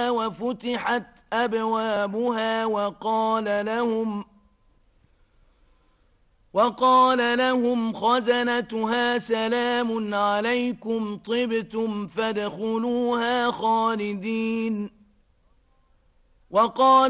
أبوابها وفتحت أبوابها وقال لهم خزنتها سلام عليكم طبتم فادخلوها خالدين. وقال